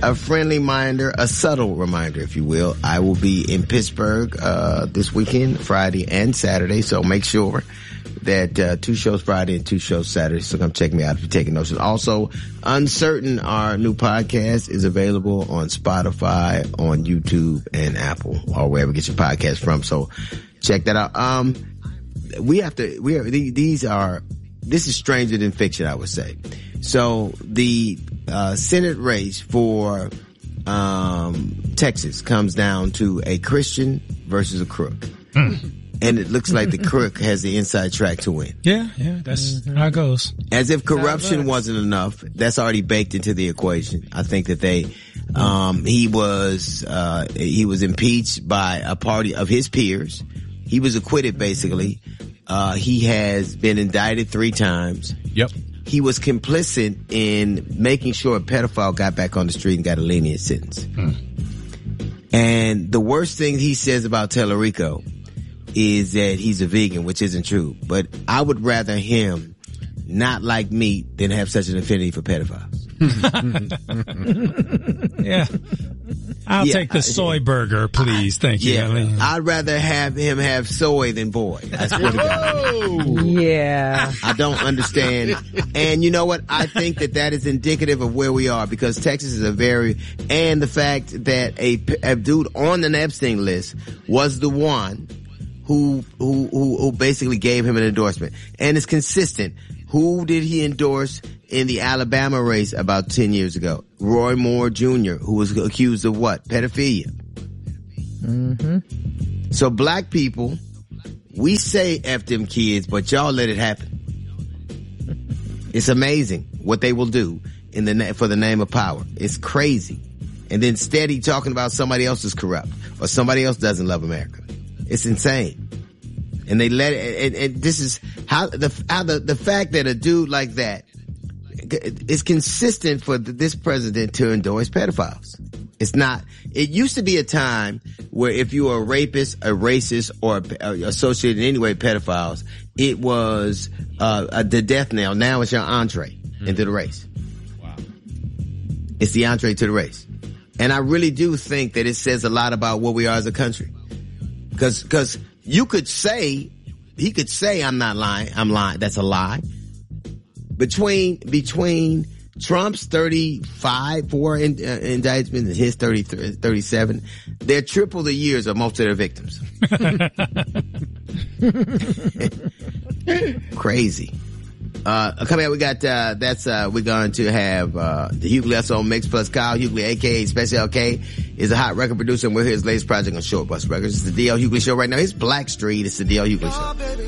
a friendly reminder, a subtle reminder, if you will. I will be in Pittsburgh this weekend, Friday and Saturday, so make sure that 2 shows Friday and 2 shows Saturday. So come check me out if you're taking notes. Also, Uncertain, our new podcast, is available on Spotify, on YouTube, and Apple, or wherever you get your podcast from. So check that out. This is stranger than fiction, I would say. So the Senate race for Texas comes down to a Christian versus a crook. And it looks like the crook has the inside track to win. Yeah, that's how it goes. As if corruption wasn't enough, that's already baked into the equation. I think that he was impeached by a party of his peers. He was acquitted, basically. He has been indicted 3 times. Yep. He was complicit in making sure a pedophile got back on the street and got a lenient sentence. And the worst thing he says about Tellerico is that he's a vegan, which isn't true. But I would rather him not like meat than have such an affinity for pedophiles. Yeah. I'll take the soy burger, please. Thank you. Yeah, I'd rather have him have soy than boy. I swear to God. Yeah. I don't understand. And you know what? I think that is indicative of where we are, because Texas is and the fact that a dude on an Epstein list was the one who basically gave him an endorsement. And it's consistent. Who did he endorse in the Alabama race about 10 years ago? Roy Moore Jr., who was accused of what? Pedophilia. Mm-hmm. So black people, we say F them kids, but y'all let it happen. It's amazing what they will do for the name of power. It's crazy. And then steady talking about somebody else is corrupt or somebody else doesn't love America. It's insane. And they let it, and this is how the fact that a dude like that is consistent for this president to endorse pedophiles. It's not, it used to be a time where if you were a rapist, a racist, or associated in any way with pedophiles, it was, the death knell. Now it's your entree into the race. Wow. It's the entree to the race. And I really do think that it says a lot about what we are as a country. Cause he could say, I'm not lying. I'm lying. That's a lie. Between Trump's 4 indictments and his 37, they're triple the years of most of their victims. Crazy. Coming up, we got, we're going to have, the Hughley SO Mix plus Kyle Hughley, aka Special K, is a hot record producer, and we're his latest project on Short Bus Records. It's the DL Hughley Show right now. It's Black Street. It's the DL Hughley Show.